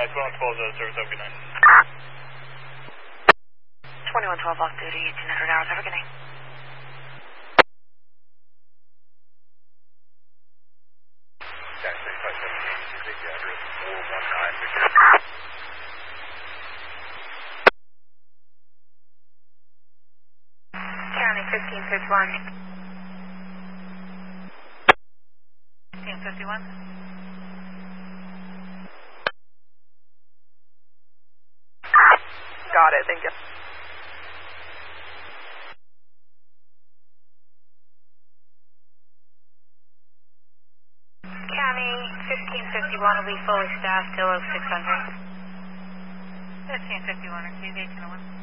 Guys, 2112 service over, good night. 2112 off duty, 1800 hours, have a good night. Dash 3517, take the address 419 Victor. County 1551. 1551. Got it, thank you. County 1551 will be fully staffed till 0600. 1551, receive 1801.